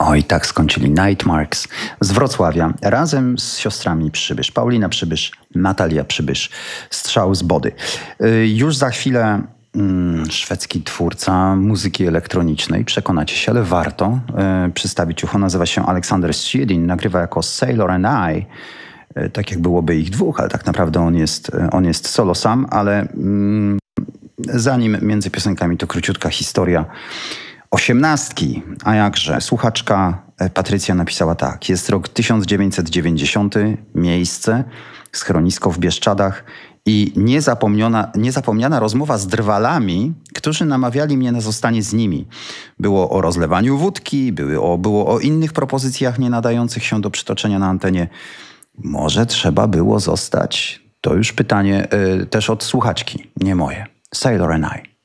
Oj, tak skończyli Nightmarks z Wrocławia razem z siostrami Przybysz. Paulina Przybysz, Natalia Przybysz. Strzał z Body. Już za chwilę szwedzki twórca muzyki elektronicznej. Przekonacie się, ale warto przedstawić ucho. Nazywa się Alexander Schiedin. Nagrywa jako Sailor and I. Tak jak byłoby ich dwóch, ale tak naprawdę on jest solo sam, ale zanim między piosenkami to króciutka historia osiemnastki, a jakże. Słuchaczka Patrycja napisała tak. Jest rok 1990, miejsce, schronisko w Bieszczadach i niezapomniana rozmowa z drwalami, którzy namawiali mnie na zostanie z nimi. Było o rozlewaniu wódki, było o innych propozycjach nie nadających się do przytoczenia na antenie. Może trzeba było zostać? To już pytanie też od słuchaczki, nie moje. Sailor and I.